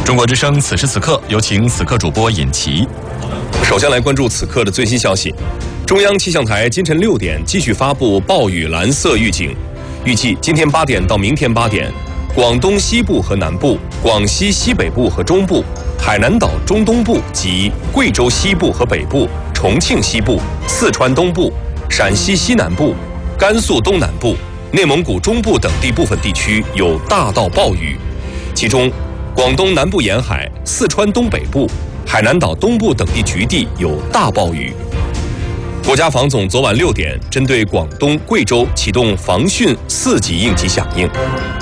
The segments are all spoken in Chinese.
中国之声此时此刻，有请此刻主播尹奇。 首先来关注此刻的最新消息。中央气象台今晨6点继续发布暴雨蓝色预警，预计今天8点到明天8点，广东西部和南部、广西西北部和中部、海南岛中东部及贵州西部和北部、重庆西部、四川东部、陕西西南部、甘肃东南部、内蒙古中部等地部分地区有大到暴雨，其中广东南部沿海、四川东北部、海南岛东部等地局地有大暴雨。国家防总昨晚6点针对广东、贵州启动防汛4级应急响应。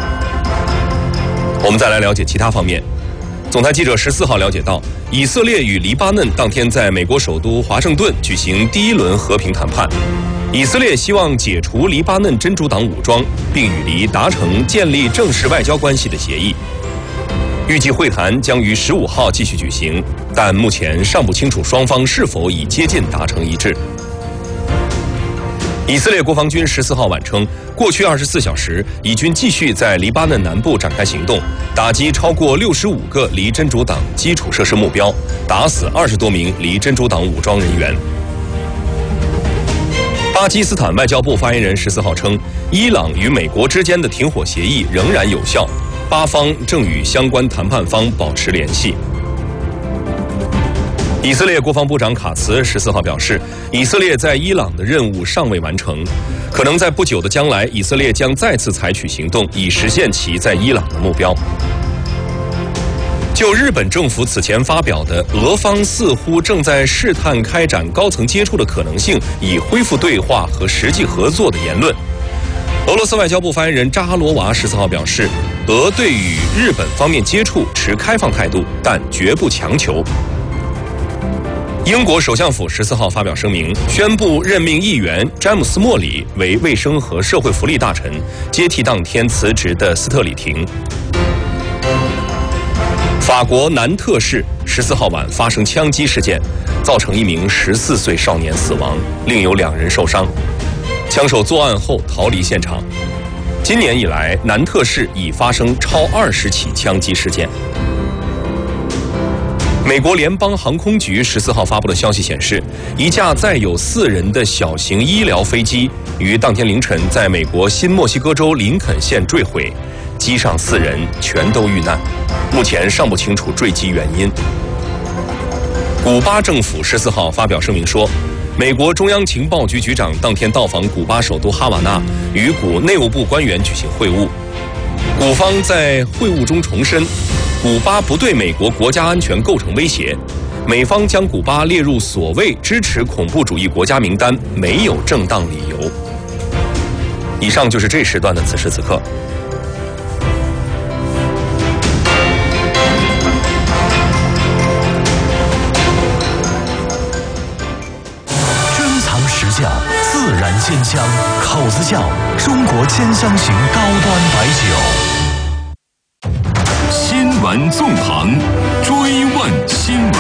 我们再来了解其他方面。总台记者14号了解到，以色列与黎巴嫩当天在美国首都华盛顿举行第一轮和平谈判。以色列希望解除黎巴嫩真主党武装，并与黎达成建立正式外交关系的协议。预计会谈将于15号继续举行，但目前尚不清楚双方是否已接近达成一致。以色列国防军14号晚称，过去24小时，以军继续在黎巴嫩南部展开行动，打击超过65个黎真主党基础设施目标，打死20多名黎真主党武装人员。巴基斯坦外交部发言人14号称，伊朗与美国之间的停火协议仍然有效，巴方正与相关谈判方保持联系。以色列国防部长卡茨14号表示，以色列在伊朗的任务尚未完成，可能在不久的将来，以色列将再次采取行动，以实现其在伊朗的目标。就日本政府此前发表的俄方似乎正在试探开展高层接触的可能性，以恢复对话和实际合作的言论，俄罗斯外交部发言人扎哈罗娃14号表示，俄对与日本方面接触持开放态度，但绝不强求。英国首相府14号发表声明，宣布任命议员詹姆斯·莫里为卫生和社会福利大臣，接替当天辞职的斯特里廷。法国南特市14号晚发生枪击事件，造成一名14岁少年死亡，另有2人受伤。枪手作案后逃离现场。今年以来，南特市已发生超20起枪击事件。美国联邦航空局14号发布的消息显示，一架载有4人的小型医疗飞机于当天凌晨在美国新墨西哥州林肯县坠毁，机上4人全都遇难，目前尚不清楚坠机原因。古巴政府14号发表声明说，美国中央情报局局长当天到访古巴首都哈瓦那，与古内务部官员举行会晤。古方在会晤中重申，古巴不对美国国家安全构成威胁，美方将古巴列入所谓支持恐怖主义国家名单，没有正当理由。以上就是这时段的此时此刻。 珍藏实窖，自然鲜香，口子窖，中国千香型高端白酒。 新闻纵横，追问新闻。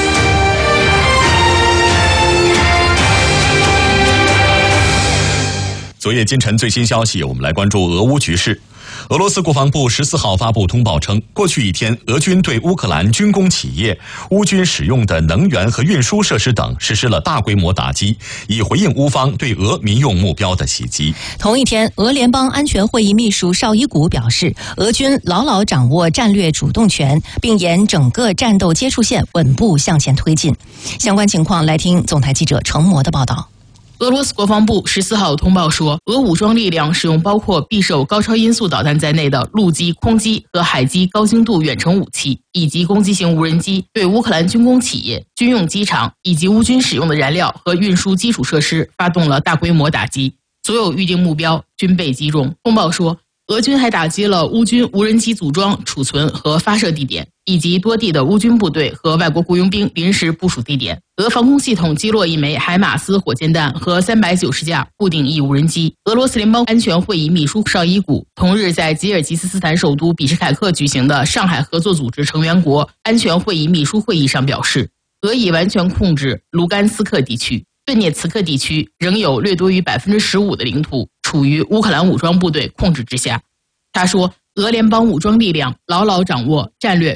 昨夜今晨最新消息，我们来关注俄乌局势。俄罗斯国防部14号发布通报称，过去1天，俄军对乌克兰军工企业、乌军使用的能源和运输设施等实施了大规模打击，以回应乌方对俄民用目标的袭击。 同一天，俄联邦安全会议秘书绍伊古表示，俄军牢牢掌握战略主动权，并沿整个战斗接触线稳步向前推进。相关情况来听总台记者程模的报道。 俄罗斯国防部14号通报说，俄武装力量使用包括匕首高超音速导弹在内的陆基、空基和海基高精度远程武器，以及攻击型无人机，对乌克兰军工企业、军用机场以及乌军使用的燃料和运输基础设施发动了大规模打击，所有预定目标均被击中。通报说，俄军还打击了乌军无人机组装、储存和发射地点，以及多地的乌军部队和外国雇佣兵临时部署地点。俄防空系统击落一枚海马斯火箭弹和390架固定翼无人机。俄罗斯联邦安全会议秘书绍伊古同日在吉尔吉斯斯坦首都比什凯克举行的上海合作组织成员国安全会议秘书会议上表示，俄已完全控制卢甘斯克地区，顿涅茨克地区仍有略多于15%的领土处于乌克兰武装部队控制之下。他说，俄联邦武装力量牢牢掌握战略